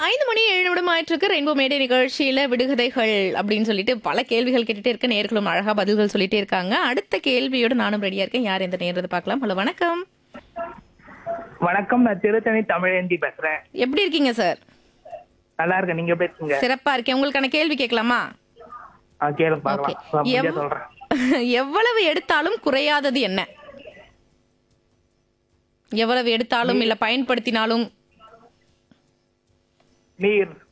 5:07 ஆயிட்டிருக்கு. ரெயின்போ மேடை நிகழ்ச்சியில விடுகதைகள் அப்படின்னு சொல்லிட்டு பல கேள்விகள் கேட்டுட்டே இருக்க, நேர்களும் அழகா பதில்கள் சொல்லிட்டே இருக்காங்க. அடுத்த கேள்வியோட நானும் ரெடியா இருக்கேன். யார் எந்த நேரத்தை பார்க்கலாம். ஹலோ, வணக்கம். வணக்கம், நான் திருத்தணி தமிழேந்தி பேசுறேன். எப்படி இருக்கீங்க சார்? நல்லா இருக்கேன், நீங்க எப்படி இருக்கீங்க? சிறப்பா இருக்கேன். உங்களுக்கான கேள்வி கேட்கலாமா? கேளு ஓகே. பார்க்கலாம். நான் முடிஞ்சா சொல்றேன். எவ்வளவு எடுத்தாலும் குறையாதது என்ன? எவ்வளவு எடுத்தாலும் இல்ல பயன்படுத்தினாலும் நீர்.